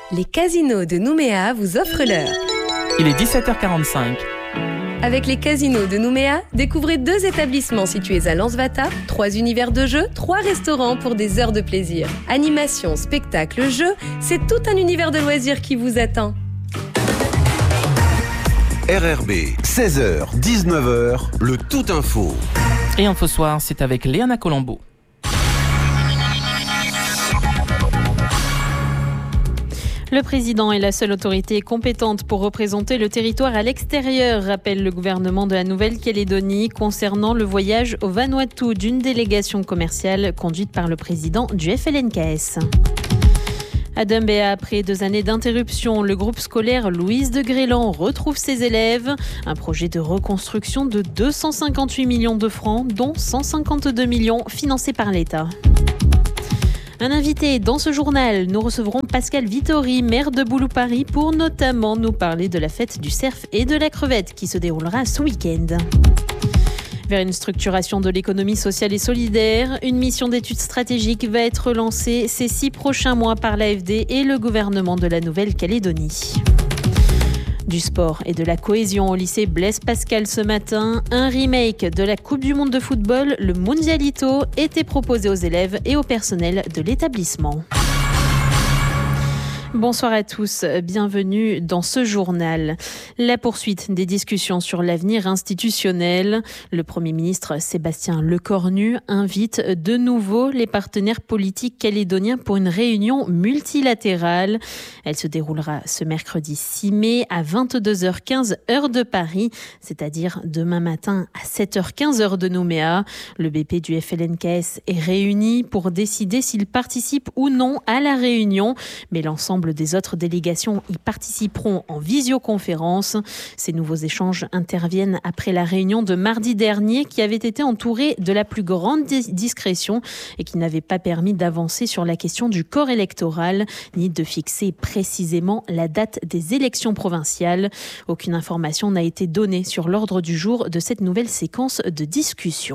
Les casinos de Nouméa vous offrent l'heure. Il est 17h45. Avec les casinos de Nouméa, découvrez 2 établissements situés à Lansvata, 3 univers de jeux, 3 restaurants pour des heures de plaisir. Animation, spectacle, jeux, c'est tout un univers de loisirs qui vous attend. RRB, 16h, 19h, le Tout Info. Et Info Soir, c'est avec Léana Colombo. Le président est la seule autorité compétente pour représenter le territoire à l'extérieur, rappelle le gouvernement de la Nouvelle-Calédonie concernant le voyage au Vanuatu d'une délégation commerciale conduite par le président du FLNKS. À Doumbéa, après 2 années d'interruption, le groupe scolaire Louise de Grélan retrouve ses élèves. Un projet de reconstruction de 258 millions de francs, dont 152 millions financés par l'État. Un invité dans ce journal, nous recevrons Pascal Vittori, maire de Boulou-Paris, pour notamment nous parler de la fête du cerf et de la crevette qui se déroulera ce week-end. Vers une structuration de l'économie sociale et solidaire, une mission d'études stratégiques va être lancée ces 6 prochains mois par l'AFD et le gouvernement de la Nouvelle-Calédonie. Du sport et de la cohésion au lycée Blaise Pascal ce matin, un remake de la Coupe du Monde de football, le Mundialito, était proposé aux élèves et au personnel de l'établissement. Bonsoir à tous, bienvenue dans ce journal. La poursuite des discussions sur l'avenir institutionnel. Le Premier ministre Sébastien Lecornu invite de nouveau les partenaires politiques calédoniens pour une réunion multilatérale. Elle se déroulera ce mercredi 6 mai à 22h15 heure de Paris, c'est-à-dire demain matin à 7h15 heure de Nouméa. Le BP du FLNKS est réuni pour décider s'il participe ou non à la réunion, mais l'ensemble des autres délégations y participeront en visioconférence. Ces nouveaux échanges interviennent après la réunion de mardi dernier qui avait été entourée de la plus grande discrétion et qui n'avait pas permis d'avancer sur la question du corps électoral ni de fixer précisément la date des élections provinciales. Aucune information n'a été donnée sur l'ordre du jour de cette nouvelle séquence de discussion.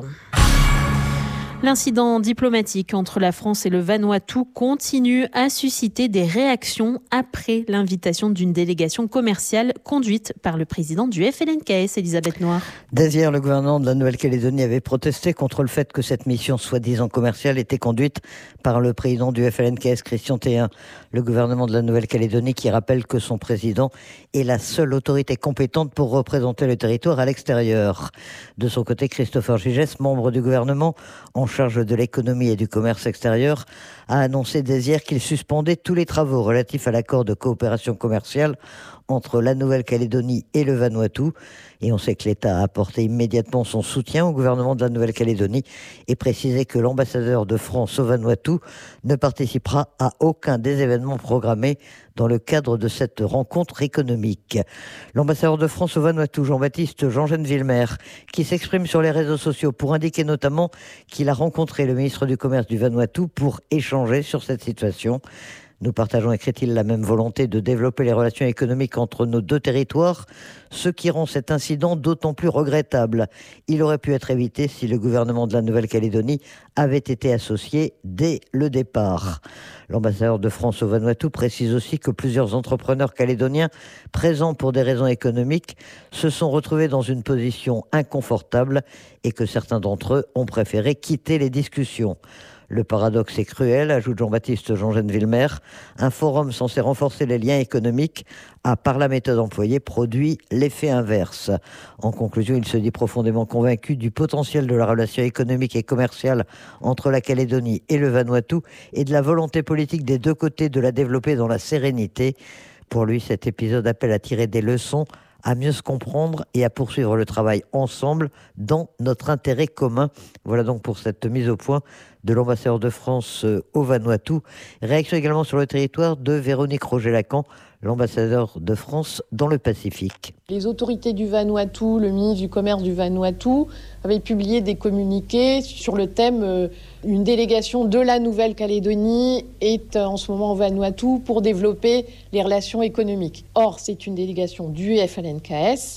L'incident diplomatique entre la France et le Vanuatu continue à susciter des réactions après l'invitation d'une délégation commerciale conduite par le président du FLNKS, Elisabeth Noir. Dès hier, le gouvernement de la Nouvelle-Calédonie avait protesté contre le fait que cette mission soi-disant commerciale était conduite par le président du FLNKS, Christian Théin. Le gouvernement de la Nouvelle-Calédonie qui rappelle que son président est la seule autorité compétente pour représenter le territoire à l'extérieur. De son côté, Christopher Gigès, membre du gouvernement en charge de l'économie et du commerce extérieur, a annoncé dès hier qu'il suspendait tous les travaux relatifs à l'accord de coopération commerciale entre la Nouvelle-Calédonie et le Vanuatu. Et on sait que l'État a apporté immédiatement son soutien au gouvernement de la Nouvelle-Calédonie et précisé que l'ambassadeur de France au Vanuatu ne participera à aucun des événements programmés dans le cadre de cette rencontre économique. L'ambassadeur de France au Vanuatu, Jean-Baptiste Jean-Genvillemer, qui s'exprime sur les réseaux sociaux pour indiquer notamment qu'il a rencontré le ministre du Commerce du Vanuatu pour échanger sur cette situation. Nous partageons, écrit-il, la même volonté de développer les relations économiques entre nos 2 territoires, ce qui rend cet incident d'autant plus regrettable. Il aurait pu être évité si le gouvernement de la Nouvelle-Calédonie avait été associé dès le départ. L'ambassadeur de France au Vanuatu précise aussi que plusieurs entrepreneurs calédoniens présents pour des raisons économiques se sont retrouvés dans une position inconfortable et que certains d'entre eux ont préféré quitter les discussions. Le paradoxe est cruel, ajoute Jean-Baptiste Jean-Genvillemer. Un forum censé renforcer les liens économiques a, par la méthode employée, produit l'effet inverse. En conclusion, il se dit profondément convaincu du potentiel de la relation économique et commerciale entre la Calédonie et le Vanuatu et de la volonté politique des 2 côtés de la développer dans la sérénité. Pour lui, cet épisode appelle à tirer des leçons, à mieux se comprendre et à poursuivre le travail ensemble dans notre intérêt commun. Voilà donc pour cette mise au point de l'ambassadeur de France au Vanuatu. Réaction également sur le territoire de Véronique Roger-Lacan, l'ambassadeur de France dans le Pacifique. Les autorités du Vanuatu, le ministre du Commerce du Vanuatu, avaient publié des communiqués sur le thème une délégation de la Nouvelle-Calédonie est en ce moment au Vanuatu pour développer les relations économiques. Or, c'est une délégation du FLNKS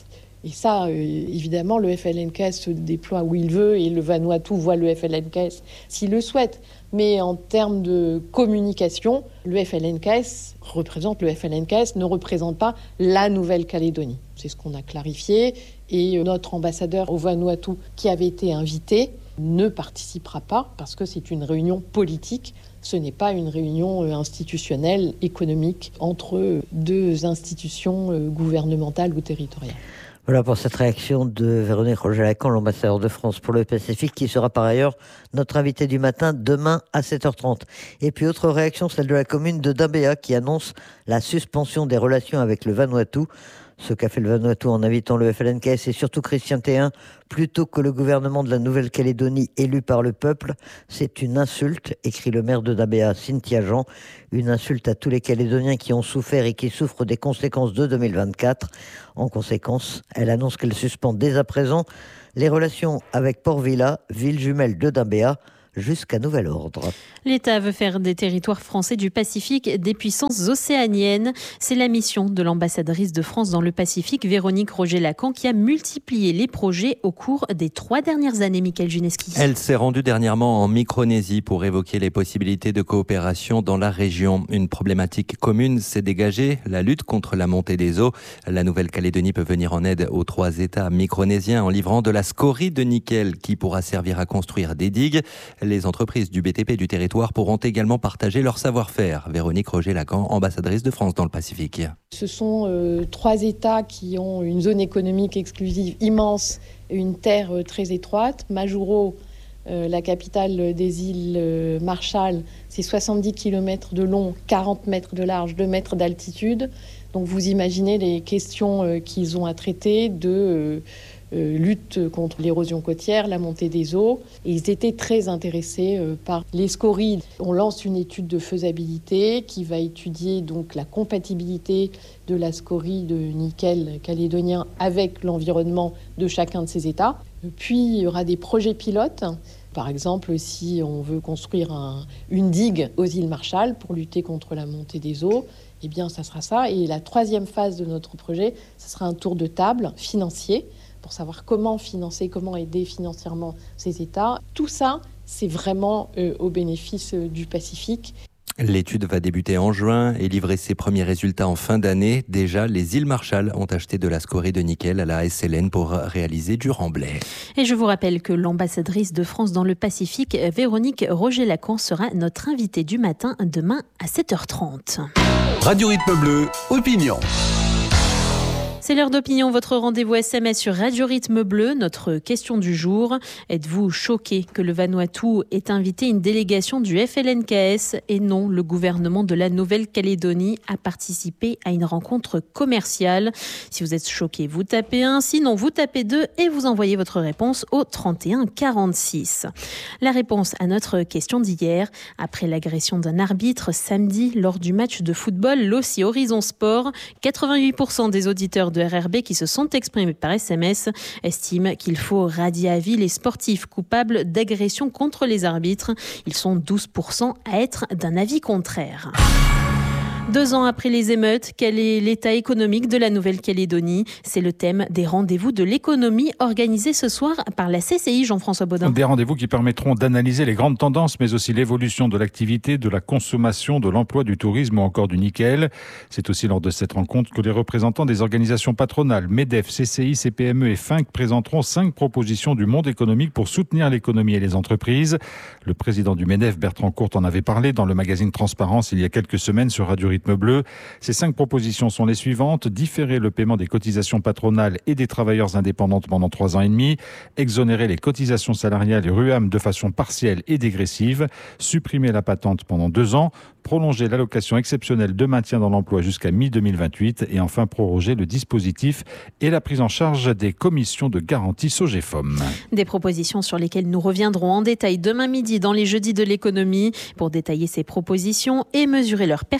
Et ça, évidemment, le FLNKS se déploie où il veut et le Vanuatu voit le FLNKS s'il le souhaite. Mais en termes de communication, le FLNKS représente le FLNKS, ne représente pas la Nouvelle-Calédonie. C'est ce qu'on a clarifié. Et notre ambassadeur au Vanuatu, qui avait été invité, ne participera pas parce que c'est une réunion politique. Ce n'est pas une réunion institutionnelle, économique, entre deux institutions gouvernementales ou territoriales. Voilà pour cette réaction de Véronique Roger-Lacan, l'ambassadeur de France pour le Pacifique, qui sera par ailleurs notre invité du matin demain à 7h30. Et puis autre réaction, celle de la commune de Dambéa, qui annonce la suspension des relations avec le Vanuatu. Ce qu'a fait le Vanuatu en invitant le FLNKS et surtout Christian Théin, plutôt que le gouvernement de la Nouvelle-Calédonie élu par le peuple, c'est une insulte, écrit le maire de Dambéa, Cynthia Jean, une insulte à tous les Calédoniens qui ont souffert et qui souffrent des conséquences de 2024. En conséquence, elle annonce qu'elle suspend dès à présent les relations avec Port-Vila, ville jumelle de Dambéa, jusqu'à nouvel ordre. L'État veut faire des territoires français du Pacifique des puissances océaniennes. C'est la mission de l'ambassadrice de France dans le Pacifique, Véronique Roger-Lacan, qui a multiplié les projets au cours des 3 dernières années, Mickaël Juneski. Elle s'est rendue dernièrement en Micronésie pour évoquer les possibilités de coopération dans la région. Une problématique commune s'est dégagée, la lutte contre la montée des eaux. La Nouvelle-Calédonie peut venir en aide aux 3 États micronésiens en livrant de la scorie de nickel qui pourra servir à construire des digues. Les entreprises du BTP du territoire pourront également partager leur savoir-faire. Véronique Roger-Lacan, ambassadrice de France dans le Pacifique. Ce sont 3 États qui ont une zone économique exclusive immense et une terre très étroite. Majuro, la capitale des îles Marshall, c'est 70 km de long, 40 mètres de large, 2 mètres d'altitude. Donc vous imaginez les questions qu'ils ont à traiter de lutte contre l'érosion côtière, la montée des eaux. Et ils étaient très intéressés par les scories. On lance une étude de faisabilité qui va étudier donc la compatibilité de la scorie de nickel calédonien avec l'environnement de chacun de ces États. Puis il y aura des projets pilotes. Par exemple, si on veut construire une digue aux îles Marshall pour lutter contre la montée des eaux, eh bien ça sera ça. Et la 3e phase de notre projet, ce sera un tour de table financier pour savoir comment financer, comment aider financièrement ces États. Tout ça, c'est vraiment au bénéfice du Pacifique. L'étude va débuter en juin et livrer ses premiers résultats en fin d'année. Déjà, les îles Marshall ont acheté de la scorie de nickel à la SLN pour réaliser du remblai. Et je vous rappelle que l'ambassadrice de France dans le Pacifique, Véronique Roger-Lacan, sera notre invitée du matin demain à 7h30. Radio Rythme Bleu, opinion. C'est l'heure d'opinion, votre rendez-vous SMS sur Radio Rythme Bleu. Notre question du jour, êtes-vous choqué que le Vanuatu ait invité une délégation du FLNKS et non le gouvernement de la Nouvelle-Calédonie à participer à une rencontre commerciale? Si vous êtes choqué, vous tapez 1, sinon vous tapez 2 et vous envoyez votre réponse au 31 46. La réponse à notre question d'hier, après l'agression d'un arbitre samedi lors du match de football LOSI Horizon Sport, 88% des auditeurs de RRB qui se sont exprimés par SMS estiment qu'il faut radier à vie les sportifs coupables d'agression contre les arbitres. Ils sont 12% à être d'un avis contraire. 2 ans après les émeutes, quel est l'état économique de la Nouvelle-Calédonie? C'est le thème des rendez-vous de l'économie organisés ce soir par la CCI, Jean-François Baudin. Des rendez-vous qui permettront d'analyser les grandes tendances, mais aussi l'évolution de l'activité, de la consommation, de l'emploi, du tourisme ou encore du nickel. C'est aussi lors de cette rencontre que les représentants des organisations patronales, MEDEF, CCI, CPME et FINC présenteront 5 propositions du monde économique pour soutenir l'économie et les entreprises. Le président du MEDEF, Bertrand Courte, en avait parlé dans le magazine Transparence il y a quelques semaines sur Radio Rythme Bleu. Ces 5 propositions sont les suivantes: différer le paiement des cotisations patronales et des travailleurs indépendants pendant 3 ans et demi, exonérer les cotisations salariales et RUAM de façon partielle et dégressive, supprimer la patente pendant 2 ans, prolonger l'allocation exceptionnelle de maintien dans l'emploi jusqu'à mi-2028 et enfin proroger le dispositif et la prise en charge des commissions de garantie Sogefom. Des propositions sur lesquelles nous reviendrons en détail demain midi dans les Jeudis de l'économie. Pour détailler ces propositions et mesurer leur pertinence,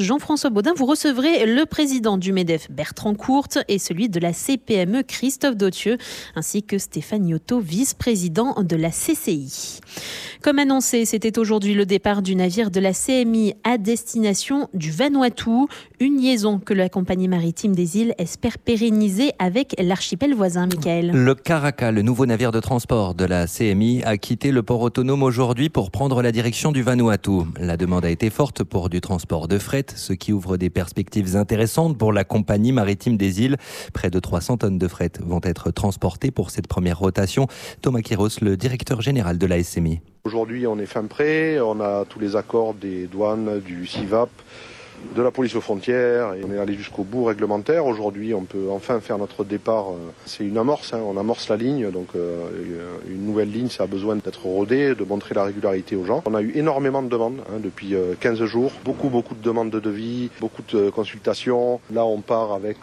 Jean-François Baudin, vous recevrez le président du MEDEF, Bertrand Courte, et celui de la CPME, Christophe Dautieux, ainsi que Stéphane Yoto, vice-président de la CCI. Comme annoncé, c'était aujourd'hui le départ du navire de la CMI à destination du Vanuatu, une liaison que la compagnie maritime des îles espère pérenniser avec l'archipel voisin, Michael. Le Caraca, le nouveau navire de transport de la CMI, a quitté le port autonome aujourd'hui pour prendre la direction du Vanuatu. La demande a été forte pour du transport de fret, ce qui ouvre des perspectives intéressantes pour la compagnie maritime des îles. Près de 300 tonnes de fret vont être transportées pour cette première rotation. Thomas Quiros, le directeur général de la SMI. Aujourd'hui, on est fin prêt, on a tous les accords des douanes, du CIVAP, de la police aux frontières, et on est allé jusqu'au bout réglementaire. Aujourd'hui, on peut enfin faire notre départ. C'est une amorce, on amorce la ligne, donc une nouvelle ligne, ça a besoin d'être rodé, de montrer la régularité aux gens. On a eu énormément de demandes depuis 15 jours, beaucoup de demandes de devis, beaucoup de consultations. Là, on part avec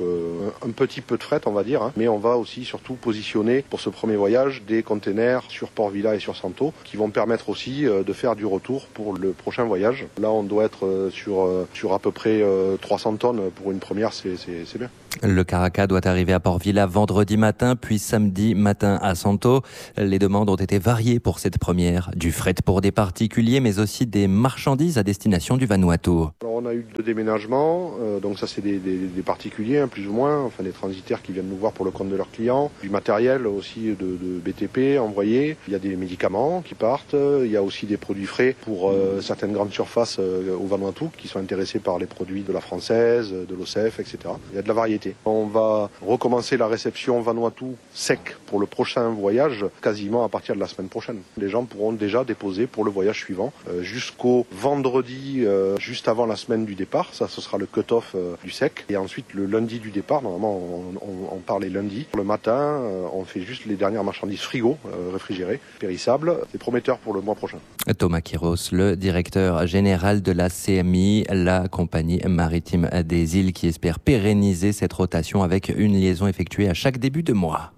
un petit peu de fret, on va dire, mais on va aussi surtout positionner pour ce premier voyage des containers sur Port Vila et sur Santo, qui vont permettre aussi de faire du retour pour le prochain voyage. Là, on doit être sur à peu près 300 tonnes pour une première, c'est bien. Le Caraca doit arriver à Port Vila vendredi matin, puis samedi matin à Santo. Les demandes ont été variées pour cette première. Du fret pour des particuliers, mais aussi des marchandises à destination du Vanuatu. Alors on a eu 2 déménagements, donc ça c'est des particuliers, plus ou moins, enfin des transitaires qui viennent nous voir pour le compte de leurs clients. Du matériel aussi de BTP envoyé. Il y a des médicaments qui partent. Il y a aussi des produits frais pour certaines grandes surfaces au Vanuatu qui sont intéressées par les produits de la Française, de l'OCEF, etc. Il y a de la variété. On va recommencer la réception Vanuatu sec pour le prochain voyage quasiment à partir de la semaine prochaine. Les gens pourront déjà déposer pour le voyage suivant jusqu'au vendredi, juste avant la semaine du départ. Ça, ce sera le cut-off du sec. Et ensuite, le lundi du départ, normalement, on part les lundis. Le matin, on fait juste les dernières marchandises frigo, réfrigérées, périssables. C'est prometteur pour le mois prochain. Thomas Quiros, le directeur général de la CMI, la compagnie maritime des îles qui espère pérenniser cette rotation avec une liaison effectuée à chaque début de mois.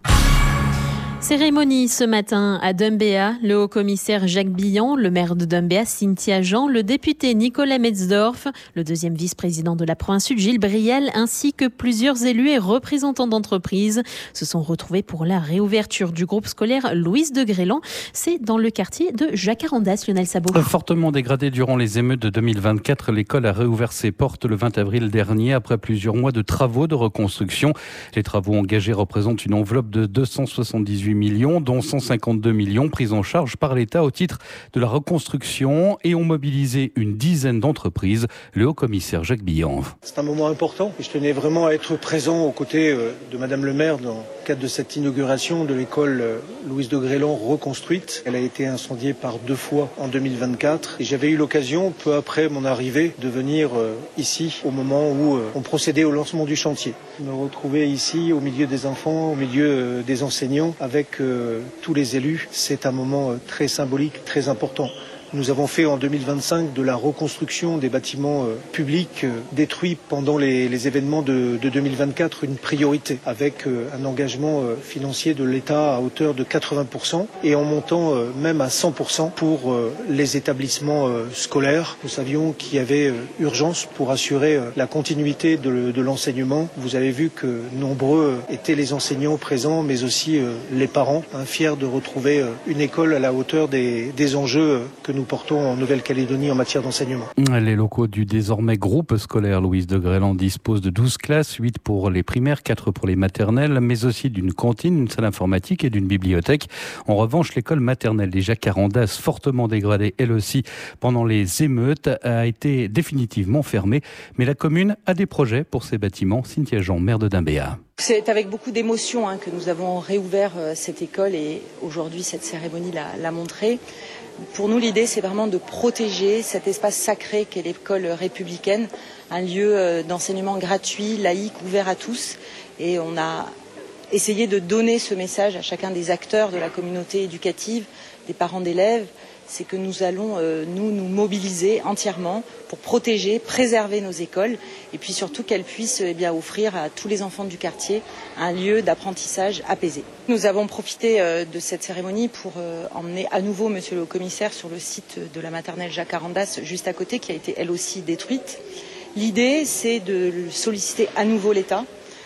Cérémonie ce matin à Dumbéa, le haut-commissaire Jacques Billon, le maire de Dumbéa Cynthia Jean, le député Nicolas Metzdorf, le deuxième vice-président de la province sud Gilles Briel, ainsi que plusieurs élus et représentants d'entreprises se sont retrouvés pour la réouverture du groupe scolaire Louise de Grélan. C'est dans le quartier de Jacarandas, Lionel Sabot. Fortement dégradée durant les émeutes de 2024, l'école a réouvert ses portes le 20 avril dernier après plusieurs mois de travaux de reconstruction. Les travaux engagés représentent une enveloppe de 278 millions, dont 152 millions pris en charge par l'État au titre de la reconstruction et ont mobilisé une dizaine d'entreprises. Le haut-commissaire Jacques Billon. C'est un moment important et je tenais vraiment à être présent aux côtés de Madame le maire dans le cadre de cette inauguration de l'école Louise de Grélan reconstruite. Elle a été incendiée par 2 fois en 2024 et j'avais eu l'occasion, peu après mon arrivée, de venir ici au moment où on procédait au lancement du chantier. Me retrouver ici au milieu des enfants, au milieu des enseignants, avec tous les élus, c'est un moment très symbolique, très important. Nous avons fait en 2025 de la reconstruction des bâtiments publics détruits pendant les événements de 2024 une priorité, avec un engagement financier de l'État à hauteur de 80% et en montant même à 100% pour les établissements scolaires. Nous savions qu'il y avait urgence pour assurer la continuité de l'enseignement. Vous avez vu que nombreux étaient les enseignants présents, mais aussi les parents, fiers de retrouver une école à la hauteur des enjeux que nous portons en Nouvelle-Calédonie en matière d'enseignement. Les locaux du désormais groupe scolaire Louise de Grélan disposent de 12 classes, 8 pour les primaires, 4 pour les maternelles, mais aussi d'une cantine, une salle informatique et d'une bibliothèque. En revanche, l'école maternelle des Jacarandas, fortement dégradée elle aussi pendant les émeutes, a été définitivement fermée. Mais la commune a des projets pour ces bâtiments. Cynthia Jean, maire de Dumbéa. C'est avec beaucoup d'émotion que nous avons réouvert cette école et aujourd'hui cette cérémonie l'a montré. Pour nous, l'idée, c'est vraiment de protéger cet espace sacré qu'est l'école républicaine, un lieu d'enseignement gratuit, laïque, ouvert à tous. Et on a essayé de donner ce message à chacun des acteurs de la communauté éducative, des parents d'élèves. C'est que nous allons nous mobiliser entièrement pour protéger, préserver nos écoles et puis surtout qu'elles puissent offrir à tous les enfants du quartier un lieu d'apprentissage apaisé. Nous avons profité de cette cérémonie pour emmener à nouveau monsieur le commissaire sur le site de la maternelle Jacarandas juste à côté qui a été elle aussi détruite. L'idée, c'est de solliciter à nouveau l'État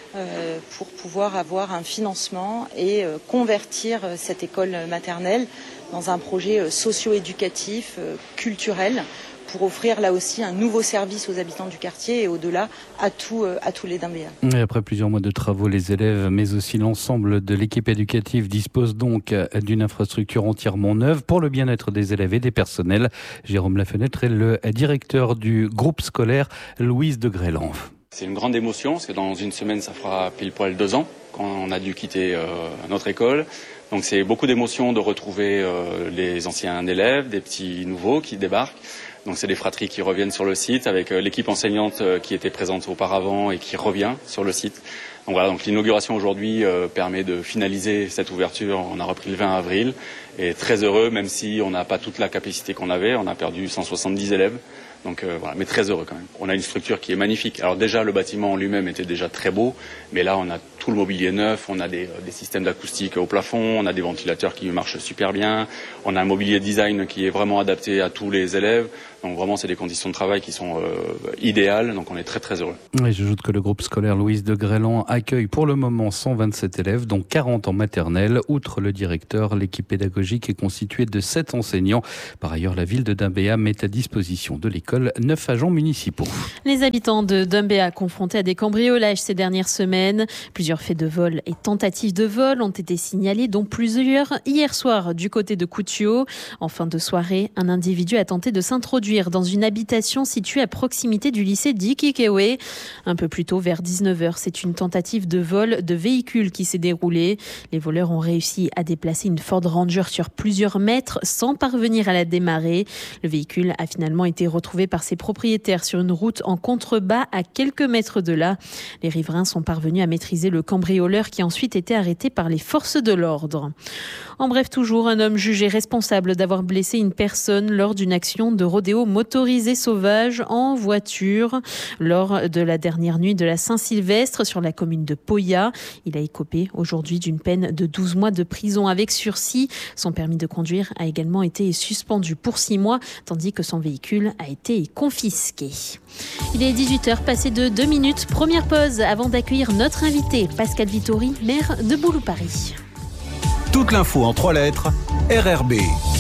pour pouvoir avoir un financement et convertir cette école maternelle dans un projet socio-éducatif, culturel, pour offrir là aussi un nouveau service aux habitants du quartier et au-delà à tous les Dimbéa. Et après plusieurs mois de travaux, les élèves, mais aussi l'ensemble de l'équipe éducative disposent donc d'une infrastructure entièrement neuve pour le bien-être des élèves et des personnels. Jérôme Lafenêtre est le directeur du groupe scolaire Louise de Grélan. C'est une grande émotion parce que dans une semaine, ça fera pile poil 2 ans quand on a dû quitter notre école. Donc c'est beaucoup d'émotions de retrouver les anciens élèves, des petits nouveaux qui débarquent. Donc c'est des fratries qui reviennent sur le site avec l'équipe enseignante qui était présente auparavant et qui revient sur le site. Donc voilà, donc l'inauguration aujourd'hui permet de finaliser cette ouverture. On a repris le 20 avril et très heureux, même si on n'a pas toute la capacité qu'on avait. On a perdu 170 élèves. Donc voilà, mais très heureux quand même. On a une structure qui est magnifique. Alors déjà, le bâtiment en lui-même était déjà très beau, mais là, on a tout le mobilier neuf, on a des systèmes d'acoustique au plafond, on a des ventilateurs qui marchent super bien, on a un mobilier design qui est vraiment adapté à tous les élèves. Donc vraiment, c'est des conditions de travail qui sont idéales, donc on est très très heureux. Et j'ajoute que le groupe scolaire Louise de Grélan accueille pour le moment 127 élèves, dont 40 en maternelle. Outre le directeur, l'équipe pédagogique est constituée de 7 enseignants. Par ailleurs, la ville de Dimbéa met à disposition de l'école 9 agents municipaux. Les habitants de Dimbéa confrontés à des cambriolages ces dernières semaines. Plusieurs faits de vol et tentatives de vol ont été signalés, dont plusieurs hier soir du côté de Koutio. En fin de soirée, un individu a tenté de s'introduire dans une habitation située à proximité du lycée d'Ikikewe. Un peu plus tôt, vers 19h, c'est une tentative de vol de véhicule qui s'est déroulée. Les voleurs ont réussi à déplacer une Ford Ranger sur plusieurs mètres sans parvenir à la démarrer. Le véhicule a finalement été retrouvé par ses propriétaires sur une route en contrebas à quelques mètres de là. Les riverains sont parvenus à maîtriser le cambrioleur qui a ensuite été arrêté par les forces de l'ordre. En bref, toujours un homme jugé responsable d'avoir blessé une personne lors d'une action de rodéo motorisé sauvage en voiture lors de la dernière nuit de la Saint-Sylvestre sur la commune de Poya. Il a écopé aujourd'hui d'une peine de 12 mois de prison avec sursis. Son permis de conduire a également été suspendu pour 6 mois, tandis que son véhicule a été confisqué. Il est 18h, passé de 2 minutes. Première pause avant d'accueillir notre invité, Pascal Vittori, maire de Boulou-Paris. Toute l'info en 3 lettres, RRB.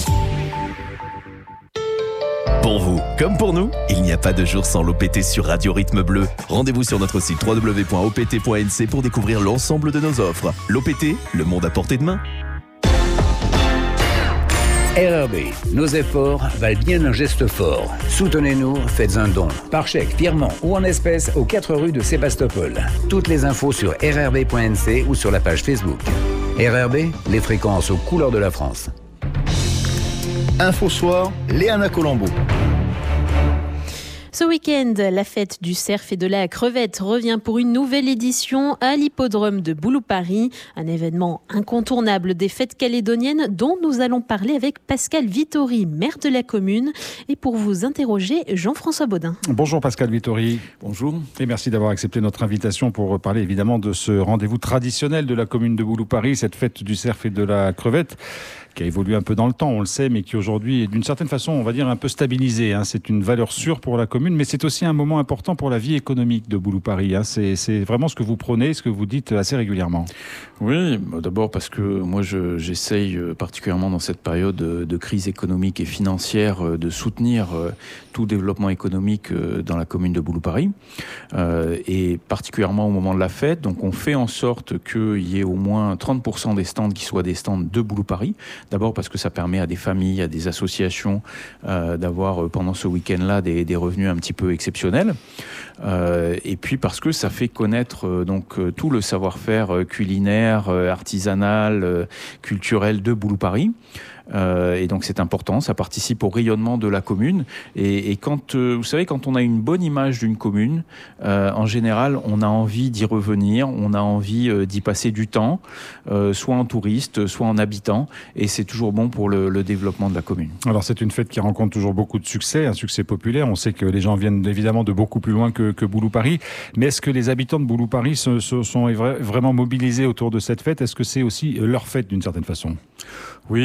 Pour vous, comme pour nous, il n'y a pas de jour sans l'OPT sur Radio Rythme Bleu. Rendez-vous sur notre site www.opt.nc pour découvrir l'ensemble de nos offres. L'OPT, le monde à portée de main. RRB, nos efforts valent bien un geste fort. Soutenez-nous, faites un don. Par chèque, virement ou en espèces aux 4 rues de Sébastopol. Toutes les infos sur rrb.nc ou sur la page Facebook. RRB, les fréquences aux couleurs de la France. Info Soir, Léana Colombo. Ce week-end, la fête du cerf et de la crevette revient pour une nouvelle édition à l'hippodrome de Boulou-Paris. Un événement incontournable des fêtes calédoniennes dont nous allons parler avec Pascal Vittori, maire de la commune. Et pour vous interroger, Jean-François Baudin. Bonjour Pascal Vittori. Bonjour. Et merci d'avoir accepté notre invitation pour parler évidemment de ce rendez-vous traditionnel de la commune de Boulou-Paris, cette fête du cerf et de la crevette, qui a évolué un peu dans le temps, on le sait, mais qui aujourd'hui est d'une certaine façon, on va dire, un peu stabilisée. C'est une valeur sûre pour la commune, mais c'est aussi un moment important pour la vie économique de Boulou-Paris. C'est vraiment ce que vous prônez, ce que vous dites assez régulièrement. Oui, d'abord parce que moi j'essaye particulièrement dans cette période de crise économique et financière de soutenir tout développement économique dans la commune de Boulou-Paris, et particulièrement au moment de la fête. Donc on fait en sorte qu'il y ait au moins 30% des stands qui soient des stands de Boulou-Paris. D'abord parce que ça permet à des familles, à des associations d'avoir pendant ce week-end-là des revenus un petit peu exceptionnels. Et puis parce que ça fait connaître tout le savoir-faire culinaire, artisanal, culturel de Boulou-Paris. Et donc c'est important, ça participe au rayonnement de la commune. Et quand, vous savez, quand on a une bonne image d'une commune, en général, on a envie d'y revenir, on a envie d'y passer du temps, soit en touriste, soit en habitant. Et c'est toujours bon pour le développement de la commune. Alors c'est une fête qui rencontre toujours beaucoup de succès, un succès populaire. On sait que les gens viennent évidemment de beaucoup plus loin que Boulou-Paris. Mais est-ce que les habitants de Boulou-Paris sont vraiment mobilisés autour de cette fête ? Est-ce que c'est aussi leur fête d'une certaine façon ? Oui, bien sûr.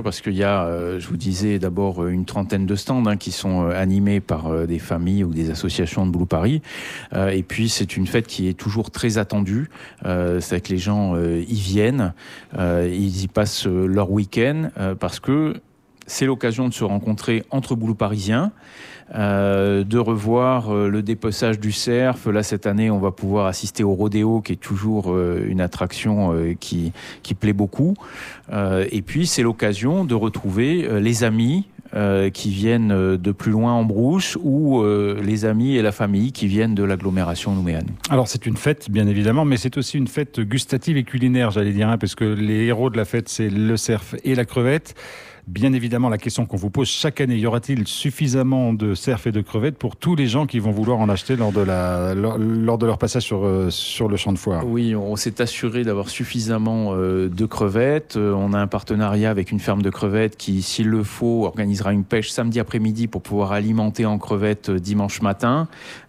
parce qu'il y a, je vous disais d'abord, une trentaine de stands qui sont animés par des familles ou des associations de Boulou Paris. Et puis c'est une fête qui est toujours très attendue. C'est que les gens y viennent, ils y passent leur week-end parce que c'est l'occasion de se rencontrer entre Boulou Parisiens, de revoir le dépeçage du cerf. Là, cette année, on va pouvoir assister au rodéo, qui est toujours une attraction qui plaît beaucoup. Et puis, c'est l'occasion de retrouver les amis qui viennent de plus loin en brousse ou les amis et la famille qui viennent de l'agglomération nouméane. Alors c'est une fête bien évidemment, mais c'est aussi une fête gustative et culinaire, j'allais dire, parce que les héros de la fête, c'est le cerf et la crevette. Bien évidemment, la question qu'on vous pose chaque année, y aura-t-il suffisamment de cerfs et de crevettes pour tous les gens qui vont vouloir en acheter lors de leur passage sur le champ de foire? Oui, on s'est assuré d'avoir suffisamment de crevettes. On a un partenariat avec une ferme de crevettes qui, s'il le faut, organisera une pêche samedi après-midi pour pouvoir alimenter en crevettes dimanche matin.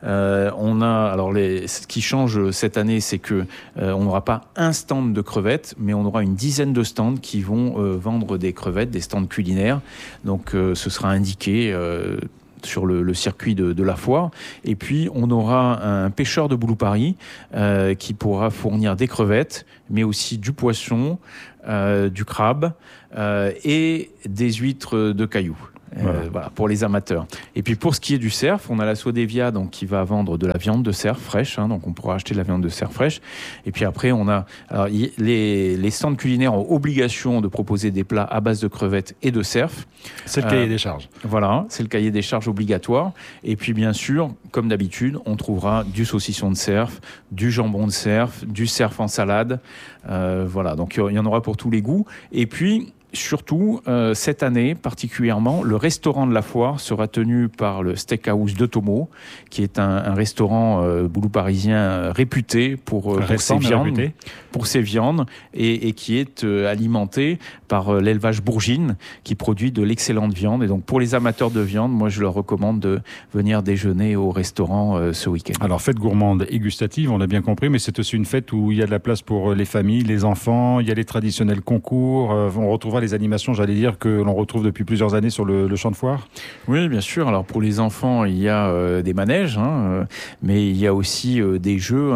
Ce qui change cette année, c'est que on n'aura pas un stand de crevettes, mais on aura une dizaine de stands qui vont vendre des crevettes, des stands culinaires. Donc ce sera indiqué sur le circuit de la foire. Et puis on aura un pêcheur de Boulou Paris qui pourra fournir des crevettes, mais aussi du poisson, du crabe et des huîtres de cailloux. Voilà, pour les amateurs. Et puis pour ce qui est du cerf, on a la Sodevia donc qui va vendre de la viande de cerf fraîche, donc on pourra acheter de la viande de cerf fraîche. Et puis après on a les stands culinaires ont obligation de proposer des plats à base de crevettes et de cerf. C'est le cahier des charges. Voilà, c'est le cahier des charges obligatoire. Et puis bien sûr, comme d'habitude, on trouvera du saucisson de cerf, du jambon de cerf, du cerf en salade. Voilà, donc il y en aura pour tous les goûts. Et puis surtout, cette année particulièrement, le restaurant de la foire sera tenu par le Steakhouse de Tomo, qui est un restaurant boulou parisien réputé pour ses viandes et qui est alimenté par l'élevage Bourgine, qui produit de l'excellente viande. Et donc pour les amateurs de viande, moi je leur recommande de venir déjeuner au restaurant ce week-end. Alors fête gourmande et gustative, on l'a bien compris, mais c'est aussi une fête où il y a de la place pour les familles, les enfants, il y a les traditionnels concours, on retrouvera les animations, j'allais dire, que l'on retrouve depuis plusieurs années sur le champ de foire. Oui, bien sûr. Alors pour les enfants, il y a des manèges, mais il y a aussi des jeux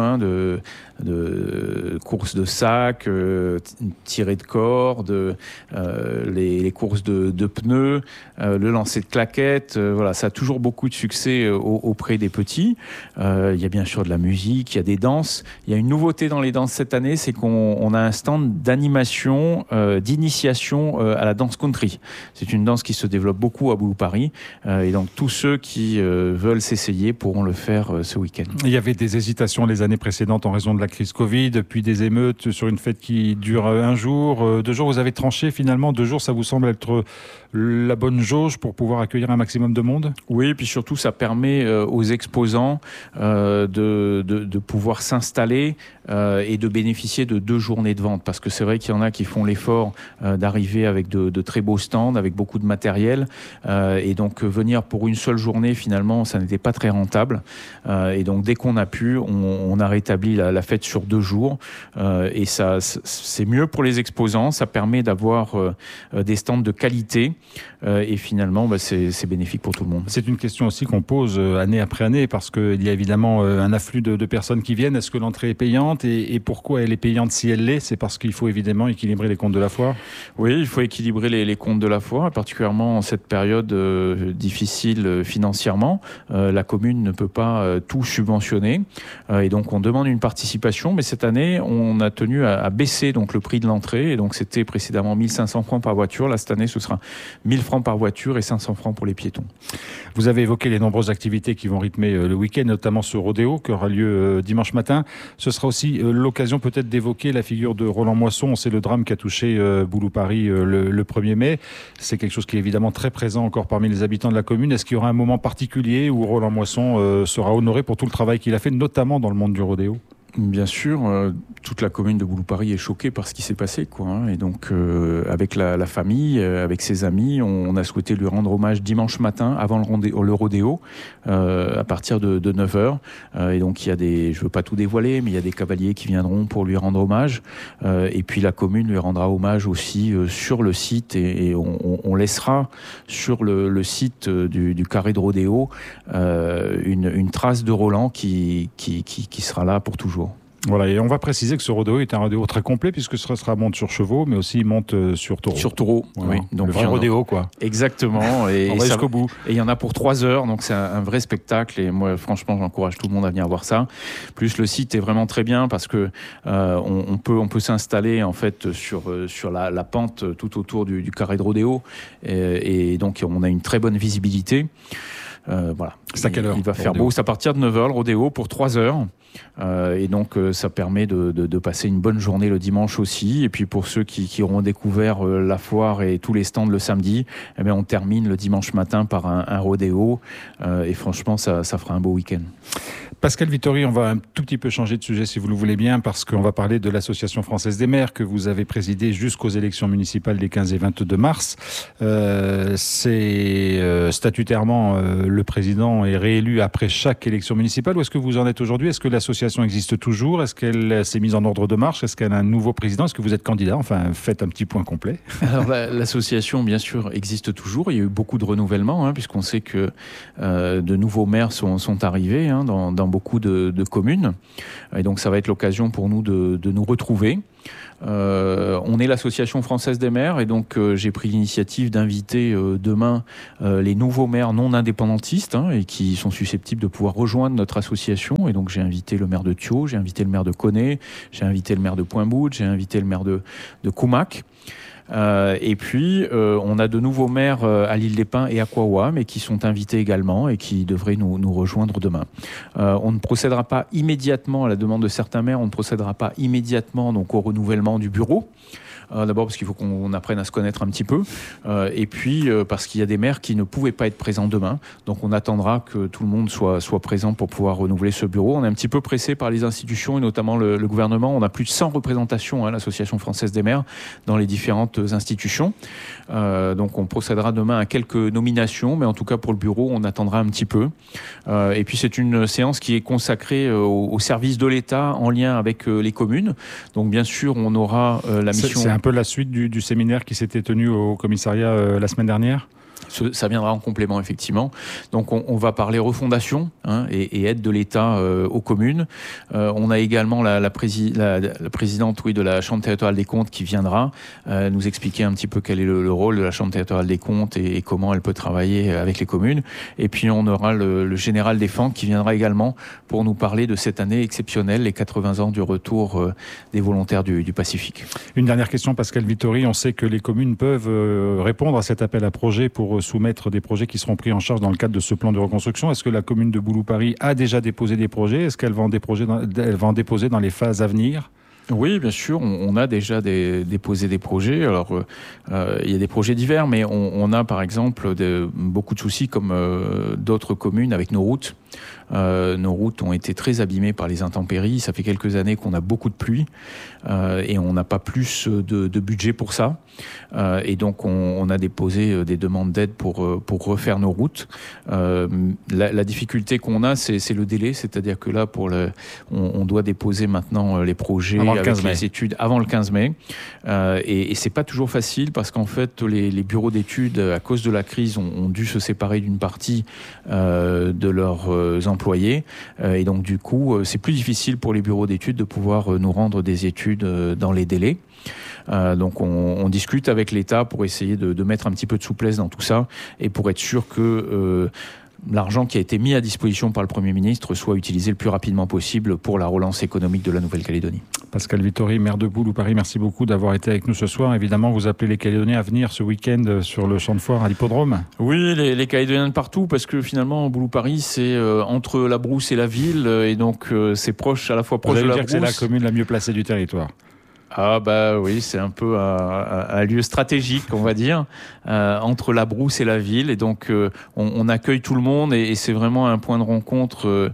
de courses de sac, tirées de corde, les courses de pneus, le lancer de claquettes. Voilà, ça a toujours beaucoup de succès auprès des petits. Il y a bien sûr de la musique, il y a des danses. Il y a une nouveauté dans les danses cette année, c'est qu'on a un stand d'animation, d'initiation à la danse country. C'est une danse qui se développe beaucoup à Boulou Paris. Et donc tous ceux qui veulent s'essayer pourront le faire ce week-end. Il y avait des hésitations les années précédentes en raison de la crise Covid, puis des émeutes sur une fête qui dure un jour, 2 jours. Vous avez tranché finalement, 2 jours, ça vous semble être la bonne jauge pour pouvoir accueillir un maximum de monde? Oui, et puis surtout ça permet aux exposants de pouvoir s'installer et de bénéficier de 2 journées de vente, parce que c'est vrai qu'il y en a qui font l'effort d'arriver avec de très beaux stands, avec beaucoup de matériel, et donc venir pour une seule journée finalement ça n'était pas très rentable, et donc dès qu'on a pu on a rétabli la fête sur 2 jours, et ça c'est mieux pour les exposants, ça permet d'avoir des stands de qualité, et finalement c'est bénéfique pour tout le monde. C'est une question aussi qu'on pose année après année, parce qu'il y a évidemment un afflux de personnes qui viennent. Est-ce que l'entrée est payante, et pourquoi elle est payante si elle l'est? C'est parce qu'il faut évidemment équilibrer les comptes de la foire? Oui, il faut équilibrer les comptes de la foire, particulièrement en cette période difficile financièrement. La commune ne peut pas tout subventionner, et donc on demande une participation, mais cette année on a tenu à baisser donc le prix de l'entrée, et donc c'était précédemment 1500 francs par voiture. Là cette année ce sera 1000 francs par voiture et 500 francs pour les piétons. Vous avez évoqué les nombreuses activités qui vont rythmer le week-end, notamment ce rodéo qui aura lieu dimanche matin. Ce sera aussi l'occasion peut-être d'évoquer la figure de Roland Moisson. C'est le drame qui a touché Boulou Paris le 1er mai. C'est quelque chose qui est évidemment très présent encore parmi les habitants de la commune. Est-ce qu'il y aura un moment particulier où Roland Moisson sera honoré pour tout le travail qu'il a fait, notamment dans le monde du rodéo? Bien sûr, toute la commune de Boulou-Paris est choquée par ce qui s'est passé, quoi. Hein. Et donc, avec la famille, avec ses amis, on a souhaité lui rendre hommage dimanche matin, avant le rodéo, à partir de 9h. Et donc, il y a je veux pas tout dévoiler, mais il y a des cavaliers qui viendront pour lui rendre hommage. Et puis, la commune lui rendra hommage aussi sur le site. Et on laissera sur le site du carré de rodéo une trace de Roland qui sera là pour toujours. Voilà, et on va préciser que ce rodéo est un rodéo très complet puisque ce sera monte sur chevaux, mais aussi monte sur taureau. Sur taureau, voilà. Oui. Donc le vrai rodéo, quoi. Exactement. Et on va jusqu'au bout. Et il y en a pour 3 heures, donc c'est un vrai spectacle. Et moi, franchement, j'encourage tout le monde à venir voir ça. Plus le site est vraiment très bien parce que on peut s'installer en fait sur la pente tout autour du carré de rodéo, et donc on a une très bonne visibilité. Voilà. C'est à quelle heure? Il va faire beau. C'est à partir de 9h le rodéo pour 3 heures. Et donc ça permet de passer une bonne journée le dimanche aussi. Et puis pour ceux qui auront découvert la foire et tous les stands le samedi, eh bien on termine le dimanche matin par un rodéo. Et franchement, ça fera un beau week-end. Pascal Vittori, on va un tout petit peu changer de sujet si vous le voulez bien, parce qu'on va parler de l'Association française des maires que vous avez présidée jusqu'aux élections municipales des 15 et 22 mars. Statutairement, le président est réélu après chaque élection municipale. Où est-ce que vous en êtes aujourd'hui? Est-ce que l'association existe toujours? Est-ce qu'elle s'est mise en ordre de marche? Est-ce qu'elle a un nouveau président? Est-ce que vous êtes candidat? Enfin, faites un petit point complet. Alors, l'association, bien sûr, existe toujours. Il y a eu beaucoup de renouvellement, puisqu'on sait que de nouveaux maires sont arrivés dans beaucoup de communes. Et donc, ça va être l'occasion pour nous de nous retrouver. On est l'Association française des maires, et donc j'ai pris l'initiative d'inviter demain les nouveaux maires non indépendantistes et qui sont susceptibles de pouvoir rejoindre notre association. Et donc j'ai invité le maire de Thio, j'ai invité le maire de Coné, j'ai invité le maire de Pointe-Boude, j'ai invité le maire de Koumac. Et puis on a de nouveaux maires à l'Île-des-Pins et à Kouaouam, mais qui sont invités également et qui devraient nous rejoindre demain. On ne procédera pas immédiatement, à la demande de certains maires, on ne procédera pas immédiatement donc au renouvellement du bureau. D'abord parce qu'il faut qu'on apprenne à se connaître un petit peu, et puis parce qu'il y a des maires qui ne pouvaient pas être présents demain, donc on attendra que tout le monde soit présent pour pouvoir renouveler ce bureau. On est un petit peu pressé par les institutions et notamment le gouvernement. On a plus de 100 représentations, l'Association française des maires, dans les différentes institutions, donc on procédera demain à quelques nominations, mais en tout cas pour le bureau on attendra un petit peu, et puis c'est une séance qui est consacrée au service de l'État en lien avec les communes. Donc bien sûr on aura la mission... C'est un peu la suite du séminaire qui s'était tenu au commissariat la semaine dernière? Ça viendra en complément, effectivement. Donc on va parler refondation et aide de l'État aux communes. On a également la présidente de la Chambre territoriale des comptes qui viendra nous expliquer un petit peu quel est le rôle de la Chambre territoriale des comptes et comment elle peut travailler avec les communes. Et puis on aura le général des Fentes qui viendra également pour nous parler de cette année exceptionnelle, les 80 ans du retour des volontaires du Pacifique. Une dernière question, Pascal Vittori. On sait que les communes peuvent répondre à cet appel à projet pour soumettre des projets qui seront pris en charge dans le cadre de ce plan de reconstruction. Est-ce que la commune de Boulou-Paris a déjà déposé des projets? Est-ce qu'elle va en déposer dans les phases à venir? Oui, bien sûr, on a déjà déposé des projets. Alors, il y a des projets divers, mais on a par exemple beaucoup de soucis comme d'autres communes avec nos routes. Nos routes ont été très abîmées par les intempéries. Ça fait quelques années qu'on a beaucoup de pluie et on n'a pas plus de budget pour ça. Et donc on a déposé des demandes d'aide pour refaire nos routes. La difficulté qu'on a, c'est le délai, c'est-à-dire que là on doit déposer maintenant les projets avec les études avant le 15 mai. Et c'est pas toujours facile parce qu'en fait les bureaux d'études, à cause de la crise, ont dû se séparer d'une partie de leurs employés, et donc du coup c'est plus difficile pour les bureaux d'études de pouvoir nous rendre des études dans les délais. Donc on discute avec l'État pour essayer de mettre un petit peu de souplesse dans tout ça et pour être sûr que l'argent qui a été mis à disposition par le Premier ministre soit utilisé le plus rapidement possible pour la relance économique de la Nouvelle-Calédonie. Pascal Vittori, maire de Boulou-Paris, merci beaucoup d'avoir été avec nous ce soir. Évidemment, vous appelez les Calédoniens à venir ce week-end sur le champ de foire à l'hippodrome. Oui, les Calédoniens de partout, parce que finalement, Boulou-Paris, c'est entre la Brousse et la ville, et donc c'est proche, à la fois proche de la Brousse. C'est la commune la mieux placée du territoire. Ah bah oui, c'est un peu un lieu stratégique, on va dire, entre la Brousse et la ville. Et donc, on accueille tout le monde et c'est vraiment un point de rencontre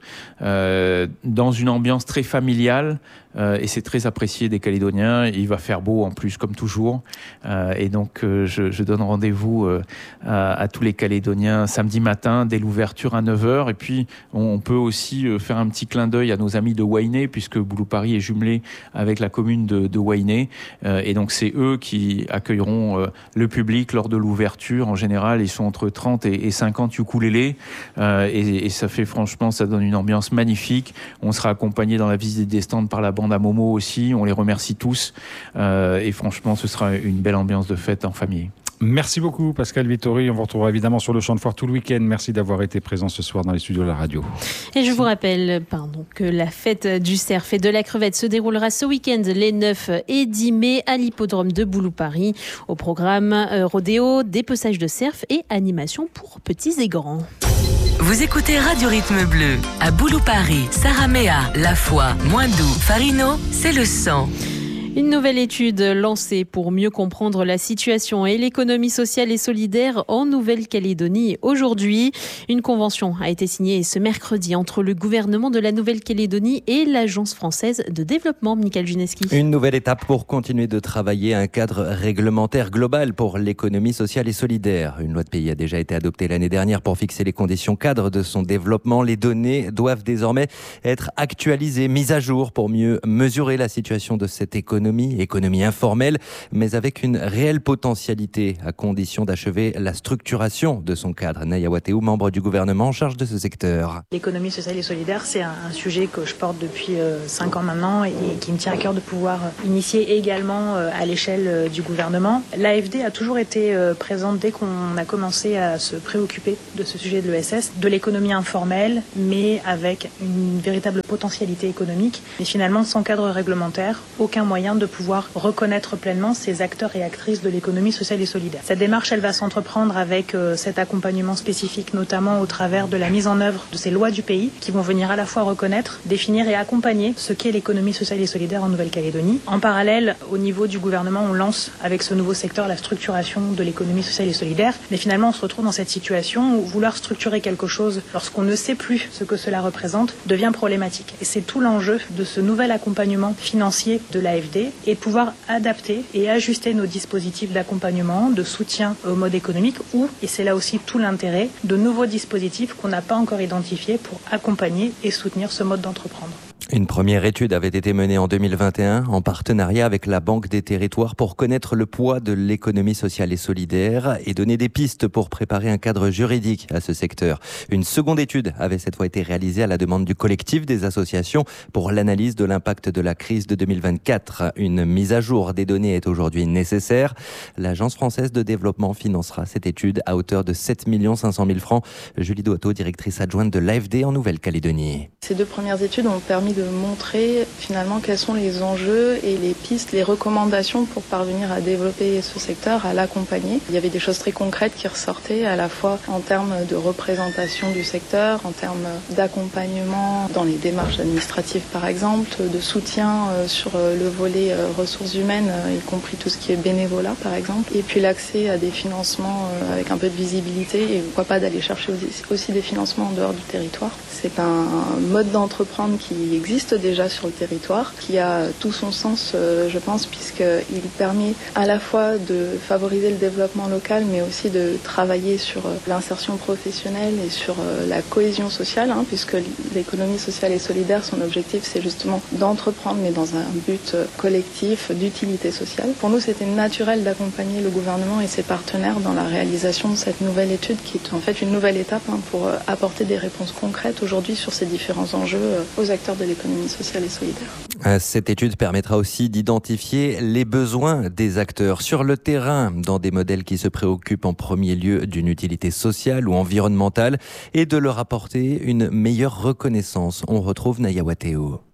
dans une ambiance très familiale. Et c'est très apprécié des Calédoniens. Il va faire beau en plus, comme toujours. Et donc, je donne rendez-vous à tous les Calédoniens samedi matin, dès l'ouverture à 9h. Et puis, on peut aussi faire un petit clin d'œil à nos amis de Wainé, puisque Boulou-Paris est jumelé avec la commune de Wainé. Et donc, c'est eux qui accueilleront le public lors de l'ouverture. En général, ils sont entre 30 et 50 ukulélés. Et ça fait, franchement, ça donne une ambiance magnifique. On sera accompagné dans la visite des stands par la bande à Momo aussi, on les remercie tous et franchement ce sera une belle ambiance de fête en famille. Merci beaucoup Pascal Vittori, on vous retrouvera évidemment sur le champ de foire tout le week-end. Merci d'avoir été présent ce soir dans les studios de la radio. Et je vous rappelle que la fête du cerf et de la crevette se déroulera ce week-end les 9 et 10 mai à l'hippodrome de Boulou-Paris. Au programme rodéo, dépeçage de cerf et animation pour petits et grands. Vous écoutez Radio Rythme Bleu. À Boulou-Paris, Saramea, La Foix, Moindou, Farino, c'est le 100. Une nouvelle étude lancée pour mieux comprendre la situation et l'économie sociale et solidaire en Nouvelle-Calédonie aujourd'hui. Une convention a été signée ce mercredi entre le gouvernement de la Nouvelle-Calédonie et l'Agence française de développement. Michael Juneski. Une nouvelle étape pour continuer de travailler un cadre réglementaire global pour l'économie sociale et solidaire. Une loi de pays a déjà été adoptée l'année dernière pour fixer les conditions cadres de son développement. Les données doivent désormais être actualisées, mises à jour pour mieux mesurer la situation de cette économie informelle, mais avec une réelle potentialité, à condition d'achever la structuration de son cadre. Naya Wateou, membre du gouvernement en charge de ce secteur. L'économie sociale et solidaire, c'est un sujet que je porte depuis 5 ans maintenant et qui me tient à cœur de pouvoir initier également à l'échelle du gouvernement. L'AFD a toujours été présente dès qu'on a commencé à se préoccuper de ce sujet de l'ESS, de l'économie informelle, mais avec une véritable potentialité économique. Mais finalement, sans cadre réglementaire, aucun moyen de pouvoir reconnaître pleinement ces acteurs et actrices de l'économie sociale et solidaire. Cette démarche, elle va s'entreprendre avec cet accompagnement spécifique, notamment au travers de la mise en œuvre de ces lois du pays qui vont venir à la fois reconnaître, définir et accompagner ce qu'est l'économie sociale et solidaire en Nouvelle-Calédonie. En parallèle, au niveau du gouvernement, on lance avec ce nouveau secteur la structuration de l'économie sociale et solidaire. Mais finalement, on se retrouve dans cette situation où vouloir structurer quelque chose lorsqu'on ne sait plus ce que cela représente devient problématique. Et c'est tout l'enjeu de ce nouvel accompagnement financier de l'AFD et de pouvoir adapter et ajuster nos dispositifs d'accompagnement, de soutien au mode économique ou, et c'est là aussi tout l'intérêt, de nouveaux dispositifs qu'on n'a pas encore identifiés pour accompagner et soutenir ce mode d'entreprendre. Une première étude avait été menée en 2021 en partenariat avec la Banque des Territoires pour connaître le poids de l'économie sociale et solidaire et donner des pistes pour préparer un cadre juridique à ce secteur. Une seconde étude avait cette fois été réalisée à la demande du collectif des associations pour l'analyse de l'impact de la crise de 2024. Une mise à jour des données est aujourd'hui nécessaire. L'Agence française de développement financera cette étude à hauteur de 7 500 000 francs. Julie Douato, directrice adjointe de l'AFD en Nouvelle-Calédonie. Ces deux premières études ont permis de montrer finalement quels sont les enjeux et les pistes, les recommandations pour parvenir à développer ce secteur, à l'accompagner. Il y avait des choses très concrètes qui ressortaient à la fois en termes de représentation du secteur, en termes d'accompagnement dans les démarches administratives par exemple, de soutien sur le volet ressources humaines, y compris tout ce qui est bénévolat par exemple, et puis l'accès à des financements avec un peu de visibilité et pourquoi pas d'aller chercher aussi des financements en dehors du territoire. C'est un mode d'entreprendre qui existe déjà sur le territoire, qui a tout son sens, je pense, puisqu'il permet à la fois de favoriser le développement local, mais aussi de travailler sur l'insertion professionnelle et sur la cohésion sociale, puisque l'économie sociale et solidaire, son objectif, c'est justement d'entreprendre, mais dans un but collectif, d'utilité sociale. Pour nous, c'était naturel d'accompagner le gouvernement et ses partenaires dans la réalisation de cette nouvelle étude, qui est en fait une nouvelle étape pour apporter des réponses concrètes aujourd'hui sur ces différents enjeux aux acteurs de l'économie sociale et solidaire. Cette étude permettra aussi d'identifier les besoins des acteurs sur le terrain dans des modèles qui se préoccupent en premier lieu d'une utilité sociale ou environnementale et de leur apporter une meilleure reconnaissance. On retrouve Naya Wateou.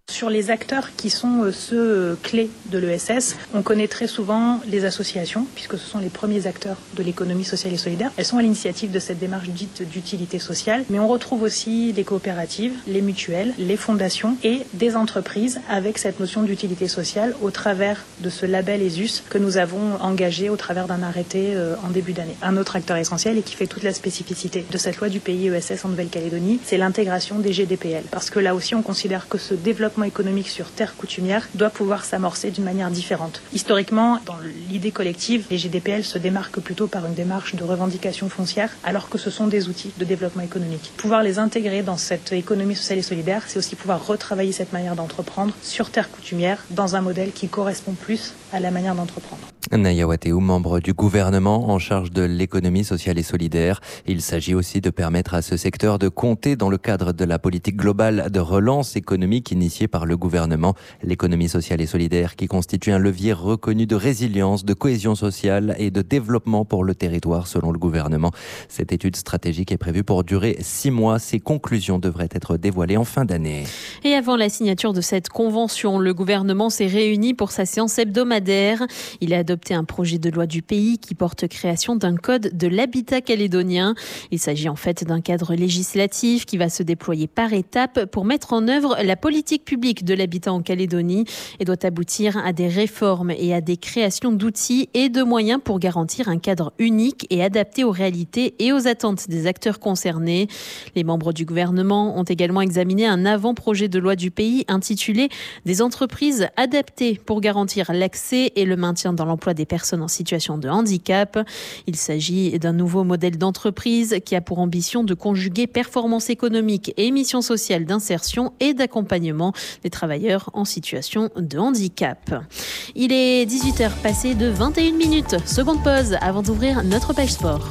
Sur les acteurs qui sont ceux clés de l'ESS, on connaît très souvent les associations, puisque ce sont les premiers acteurs de l'économie sociale et solidaire. Elles sont à l'initiative de cette démarche dite d'utilité sociale, mais on retrouve aussi les coopératives, les mutuelles, les fondations et des entreprises avec cette notion d'utilité sociale au travers de ce label ESUS que nous avons engagé au travers d'un arrêté en début d'année. Un autre acteur essentiel et qui fait toute la spécificité de cette loi du pays ESS en Nouvelle-Calédonie, c'est l'intégration des GDPL. Parce que là aussi, on considère que ce développement économique sur terre coutumière doit pouvoir s'amorcer d'une manière différente. Historiquement, dans l'idée collective, les GDPL se démarquent plutôt par une démarche de revendication foncière, alors que ce sont des outils de développement économique. Pouvoir les intégrer dans cette économie sociale et solidaire, c'est aussi pouvoir retravailler cette manière d'entreprendre sur terre coutumière, dans un modèle qui correspond plus à la manière d'entreprendre. Naya Wateou, membre du gouvernement en charge de l'économie sociale et solidaire. Il s'agit aussi de permettre à ce secteur de compter dans le cadre de la politique globale de relance économique initiée par le gouvernement. L'économie sociale et solidaire qui constitue un levier reconnu de résilience, de cohésion sociale et de développement pour le territoire selon le gouvernement. Cette étude stratégique est prévue pour durer 6 mois. Ses conclusions devraient être dévoilées en fin d'année. Et avant la signature de cette convention, le gouvernement s'est réuni pour sa séance hebdomadaire. Il a adopté un projet de loi du pays qui porte création d'un code de l'habitat calédonien. Il s'agit en fait d'un cadre législatif qui va se déployer par étapes pour mettre en œuvre la politique publique de l'habitat en Calédonie et doit aboutir à des réformes et à des créations d'outils et de moyens pour garantir un cadre unique et adapté aux réalités et aux attentes des acteurs concernés. Les membres du gouvernement ont également examiné un avant-projet de loi du pays intitulé « Des entreprises adaptées pour garantir l'accès et le maintien dans l'emploi des personnes en situation de handicap ». Il s'agit d'un nouveau modèle d'entreprise qui a pour ambition de conjuguer performance économique et mission sociale d'insertion et d'accompagnement des travailleurs en situation de handicap. Il est 18h passé de 21 minutes. Seconde pause avant d'ouvrir notre page sport.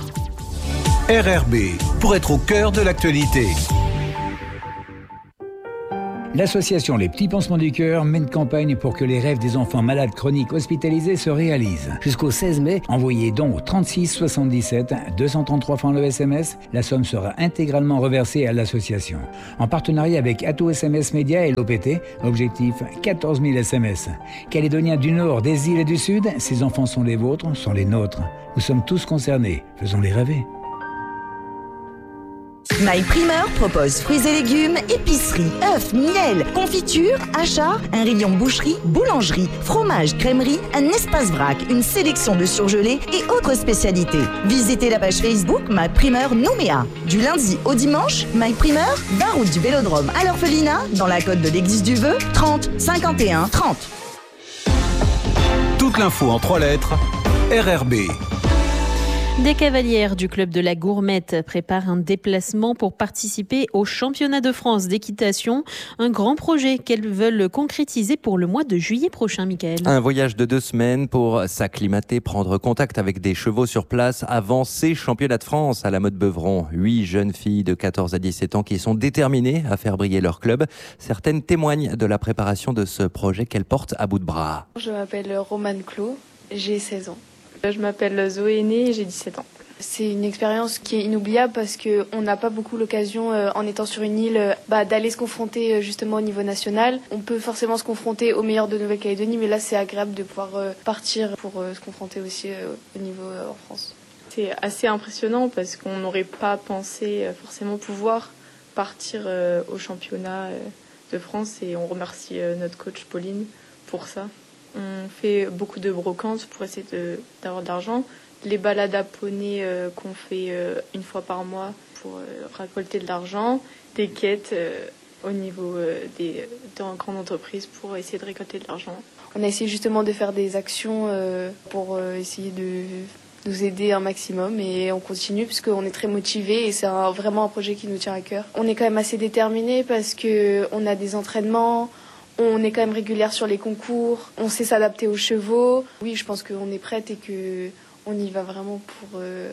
RRB, pour être au cœur de l'actualité. L'association Les Petits Pansements du Cœur mène campagne pour que les rêves des enfants malades chroniques hospitalisés se réalisent. Jusqu'au 16 mai, envoyez donc au 36 77 233 francs le SMS. La somme sera intégralement reversée à l'association. En partenariat avec Atout SMS Média et l'OPT, objectif 14 000 SMS. Calédoniens du Nord, des îles et du Sud, ces enfants sont les vôtres, sont les nôtres. Nous sommes tous concernés. Faisons-les rêver. My Primeur propose fruits et légumes, épicerie, œufs, miel, confiture, achats, un rayon boucherie, boulangerie, fromage, crèmerie, un espace vrac, une sélection de surgelés et autres spécialités. Visitez la page Facebook My Primeur Nouméa. Du lundi au dimanche, My Primeur, 20 route du Vélodrome à l'Orphelinat, dans la côte de l'Église du Vœu, 30 51 30. Toute l'info en 3 lettres, RRB. Des cavalières du club de la Gourmette préparent un déplacement pour participer au championnat de France d'équitation. Un grand projet qu'elles veulent concrétiser pour le mois de juillet prochain, Mickaël. Un voyage de 2 semaines pour s'acclimater, prendre contact avec des chevaux sur place avant ces championnats de France à la Motte Beuvron. 8 jeunes filles de 14 à 17 ans qui sont déterminées à faire briller leur club. Certaines témoignent de la préparation de ce projet qu'elles portent à bout de bras. Je m'appelle Romane Clos, j'ai 16 ans. Je m'appelle Zoé Né et j'ai 17 ans. C'est une expérience qui est inoubliable parce qu'on n'a pas beaucoup l'occasion, en étant sur une île, d'aller se confronter justement au niveau national. On peut forcément se confronter aux meilleurs de Nouvelle-Calédonie, mais là c'est agréable de pouvoir partir pour se confronter aussi au niveau en France. C'est assez impressionnant parce qu'on n'aurait pas pensé forcément pouvoir partir au championnat de France et on remercie notre coach Pauline pour ça. On fait beaucoup de brocantes pour essayer d'avoir de l'argent. Les balades à poney qu'on fait une fois par mois pour récolter de l'argent. Des quêtes au niveau des grandes entreprises pour essayer de récolter de l'argent. On a essayé justement de faire des actions pour essayer de nous aider un maximum et on continue puisqu'on est très motivés et c'est vraiment un projet qui nous tient à cœur. On est quand même assez déterminés parce qu'on a des entraînements. On est quand même régulière sur les concours, on sait s'adapter aux chevaux. Oui, je pense qu'on est prête et qu'on y va vraiment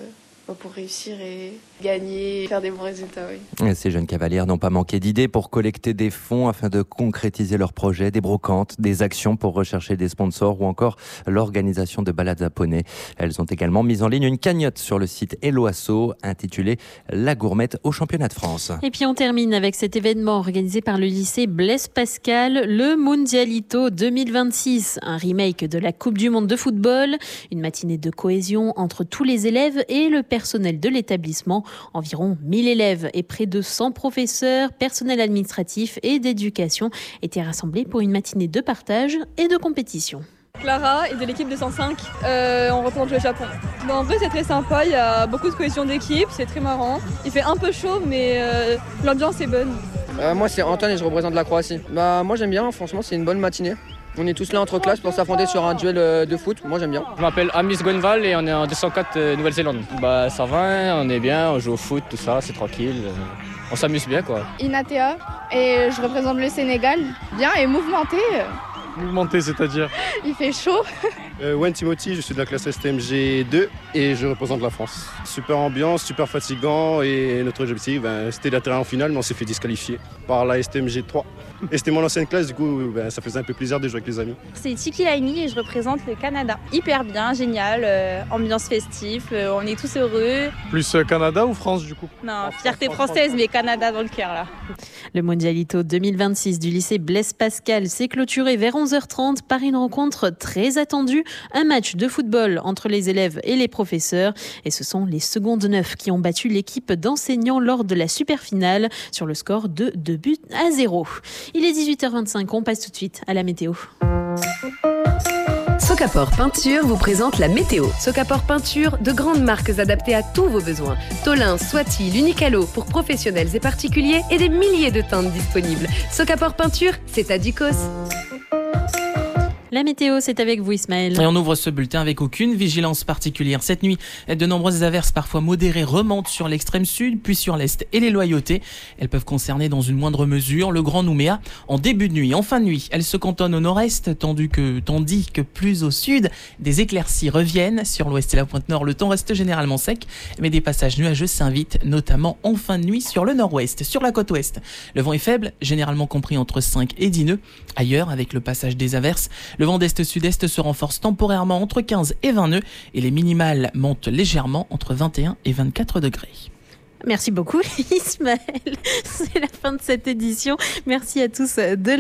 pour réussir et gagner, faire des bons résultats. Oui. Ces jeunes cavalières n'ont pas manqué d'idées pour collecter des fonds afin de concrétiser leurs projets, des brocantes, des actions pour rechercher des sponsors ou encore l'organisation de balades à poney. Elles ont également mis en ligne une cagnotte sur le site Helloasso intitulée La Gourmette au championnat de France. Et puis on termine avec cet événement organisé par le lycée Blaise Pascal, le Mundialito 2026, un remake de la Coupe du Monde de football, une matinée de cohésion entre tous les élèves et le personnel de l'établissement. Environ 1000 élèves et près de 100 professeurs, personnel administratif et d'éducation étaient rassemblés pour une matinée de partage et de compétition. Clara et de l'équipe 205, on représente le Japon. Bon, en vrai c'est très sympa, il y a beaucoup de cohésion d'équipe, c'est très marrant. Il fait un peu chaud mais l'ambiance est bonne. Moi c'est Antoine et je représente la Croatie. Moi j'aime bien, franchement c'est une bonne matinée. On est tous là entre classes pour s'affronter sur un duel de foot, moi j'aime bien. Je m'appelle Amis Gwenval et on est en 204 Nouvelle-Zélande. Ça va, on est bien, on joue au foot, tout ça, c'est tranquille. On s'amuse bien quoi. Inatea et je représente le Sénégal, bien et mouvementé. Mouvementé, c'est-à-dire? Il fait chaud. Wen Timothy, je suis de la classe STMG 2 et je représente la France. Super ambiance, super fatigant et notre objectif, c'était d'atterrir en finale, mais on s'est fait disqualifier par la STMG 3. Et c'était mon ancienne classe, du coup, ça faisait un peu plaisir de jouer avec les amis. C'est Tiki Laini et je représente le Canada. Hyper bien, génial, ambiance festive, on est tous heureux. Plus Canada ou France, du coup? Non, fierté française, mais Canada dans le cœur, là. Le Mondialito 2026 du lycée Blaise Pascal s'est clôturé vers 11h30 par une rencontre très attendue, un match de football entre les élèves et les professeurs. Et ce sont les secondes 9 qui ont battu l'équipe d'enseignants lors de la super finale sur le score de 2-0. Il est 18h25, on passe tout de suite à la météo. Socapor Peinture vous présente la météo. Socapor Peinture, de grandes marques adaptées à tous vos besoins. Tolin, Swati, l'Unicalo pour professionnels et particuliers et des milliers de teintes disponibles. Socapor Peinture, c'est à Ducos. La météo, c'est avec vous Ismaël. Et on ouvre ce bulletin avec aucune vigilance particulière. Cette nuit, de nombreuses averses parfois modérées remontent sur l'extrême sud, puis sur l'est et les Loyautés. Elles peuvent concerner dans une moindre mesure le Grand Nouméa en début de nuit. En fin de nuit, elles se cantonnent au nord-est, tandis que plus au sud, des éclaircies reviennent. Sur l'ouest et la pointe nord, le temps reste généralement sec, mais des passages nuageux s'invitent, notamment en fin de nuit sur le nord-ouest. Sur la côte ouest, le vent est faible, généralement compris entre 5 et 10 nœuds. Ailleurs, avec le passage des averses, le vent d'est-sud-est se renforce temporairement entre 15 et 20 nœuds et les minimales montent légèrement entre 21 et 24 degrés. Merci beaucoup Ismaël. C'est la fin de cette édition. Merci à tous de